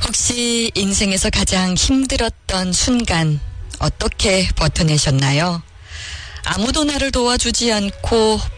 혹시 인생에서 가장 힘들었던 순간 어떻게 버텨내셨나요? 아무도 나를 도와주지 않고